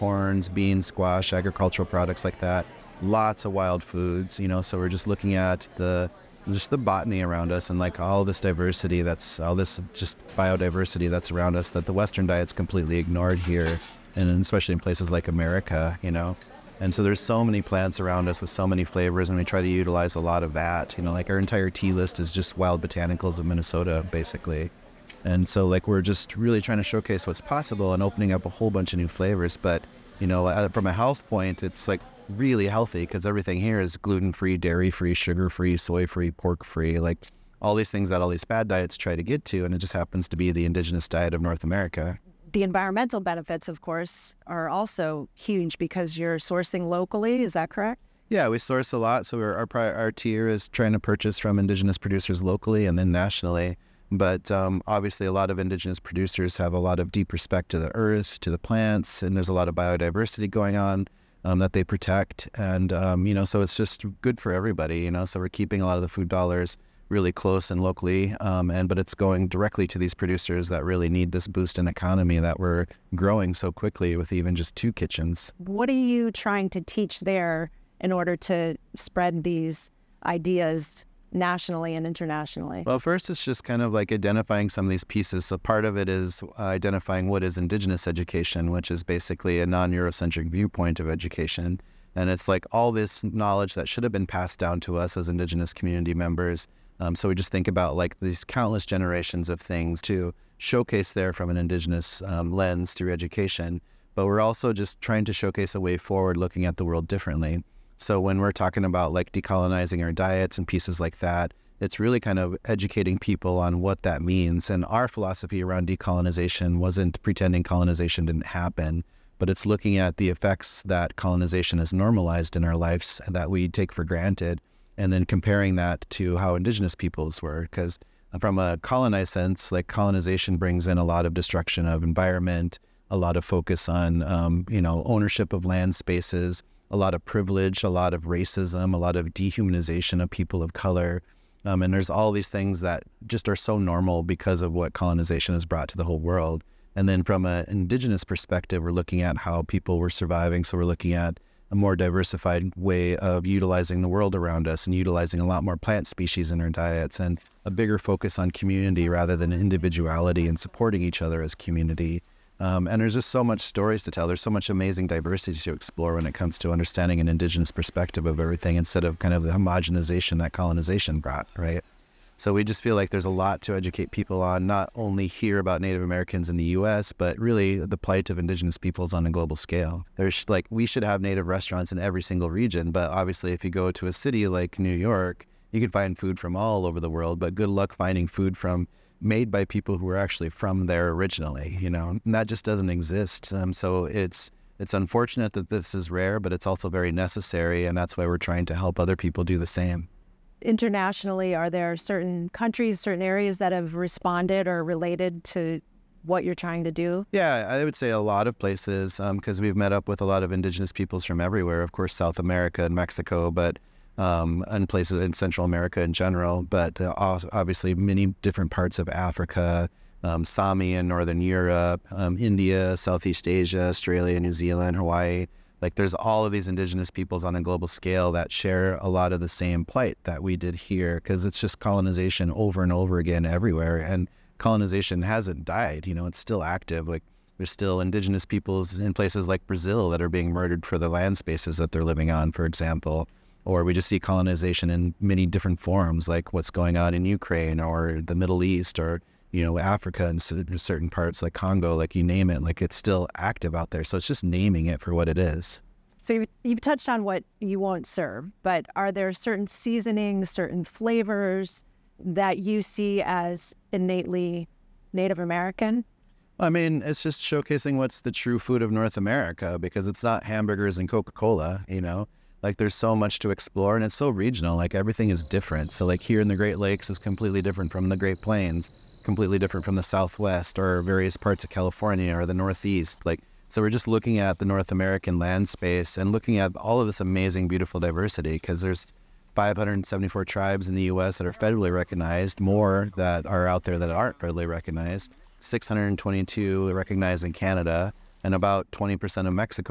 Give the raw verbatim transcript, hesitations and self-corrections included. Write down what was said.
corns, beans, squash, agricultural products like that. Lots of wild foods, you know, so we're just looking at the just the botany around us and like all this diversity that's all this just biodiversity that's around us that the Western diet's completely ignored here, and especially in places like America, you know. And so there's so many plants around us with so many flavors, and we try to utilize a lot of that. You know, like our entire tea list is just wild botanicals of Minnesota, basically. And so like we're just really trying to showcase what's possible and opening up a whole bunch of new flavors. But, you know, uh, from a health point, it's like really healthy because everything here is gluten-free, dairy-free, sugar-free, soy-free, pork-free, like all these things that all these fad diets try to get to. And it just happens to be the indigenous diet of North America. The environmental benefits, of course, are also huge because you're sourcing locally. Is that correct? Yeah, we source a lot. So our, our, our tier is trying to purchase from indigenous producers locally and then nationally. But um, obviously, a lot of indigenous producers have a lot of deep respect to the earth, to the plants, and there's a lot of biodiversity going on um, that they protect. And, um, you know, so it's just good for everybody, you know, so we're keeping a lot of the food dollars really close and locally, um, and but it's going directly to these producers that really need this boost in economy that we're growing so quickly with even just two kitchens. What are you trying to teach there in order to spread these ideas nationally and internationally? Well, first it's just kind of like identifying some of these pieces. So part of it is uh, identifying what is indigenous education, which is basically a non-Eurocentric viewpoint of education. And it's like all this knowledge that should have been passed down to us as indigenous community members. Um, so we just think about like these countless generations of things to showcase there from an indigenous um, lens through education. But we're also just trying to showcase a way forward, looking at the world differently. So when we're talking about like decolonizing our diets and pieces like that, it's really kind of educating people on what that means. And our philosophy around decolonization wasn't pretending colonization didn't happen, but it's looking at the effects that colonization has normalized in our lives that we take for granted, and then comparing that to how indigenous peoples were. Because from a colonized sense, like colonization brings in a lot of destruction of environment, a lot of focus on, um, you know, ownership of land spaces, a lot of privilege, a lot of racism, a lot of dehumanization of people of color. Um, and there's all these things that just are so normal because of what colonization has brought to the whole world. And then from an indigenous perspective, we're looking at how people were surviving. So we're looking at a more diversified way of utilizing the world around us and utilizing a lot more plant species in our diets and a bigger focus on community rather than individuality and supporting each other as community. Um, and there's just so much stories to tell. There's so much amazing diversity to explore when it comes to understanding an indigenous perspective of everything instead of kind of the homogenization that colonization brought, right? So we just feel like there's a lot to educate people on, not only hear about Native Americans in the U S, but really the plight of indigenous peoples on a global scale. There's like, we should have Native restaurants in every single region, but obviously if you go to a city like New York, you can find food from all over the world, but good luck finding food from made by people who were actually from there originally, you know, and that just doesn't exist. Um, so it's it's unfortunate that this is rare, but it's also very necessary, and that's why we're trying to help other people do the same. Internationally, are there certain countries, certain areas that have responded or related to what you're trying to do? Yeah, I would say a lot of places, because um, we've met up with a lot of indigenous peoples from everywhere, of course, South America and Mexico, but um, and places in Central America in general, but uh, obviously many different parts of Africa, um, Sami in Northern Europe, um, India, Southeast Asia, Australia, New Zealand, Hawaii. Like there's all of these indigenous peoples on a global scale that share a lot of the same plight that we did here, because it's just colonization over and over again everywhere. And colonization hasn't died, you know, it's still active. Like there's still indigenous peoples in places like Brazil that are being murdered for the land spaces that they're living on, for example. Or we just see colonization in many different forms, like what's going on in Ukraine or the Middle East or, you know, Africa and certain parts like Congo, like you name it, like it's still active out there. So it's just naming it for what it is. So you've, you've touched on what you won't serve, but are there certain seasonings, certain flavors that you see as innately Native American? I mean, it's just showcasing what's the true food of North America, because it's not hamburgers and Coca-Cola, you know? Like there's so much to explore, and it's so regional, like everything is different. So like here in the Great Lakes is completely different from the Great Plains, completely different from the Southwest or various parts of California or the Northeast. Like, so we're just looking at the North American land space and looking at all of this amazing, beautiful diversity, because there's five hundred seventy-four tribes in the U S that are federally recognized, more that are out there that aren't federally recognized, six hundred twenty-two recognized in Canada, and about twenty percent of Mexico